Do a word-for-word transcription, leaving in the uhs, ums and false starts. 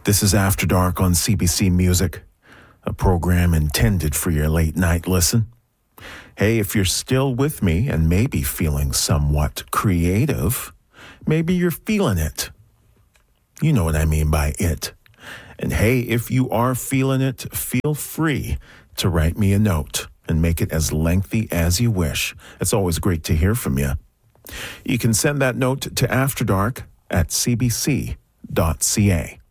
This is After Dark on C B C Music, a program intended for your late night listen. Hey, if you're still with me and maybe feeling somewhat creative, maybe you're feeling it. You know what I mean by it. And hey, if you are feeling it, feel free to write me a note and make it as lengthy as you wish. It's always great to hear from you. You can send that note to afterdark at c b c dot c a.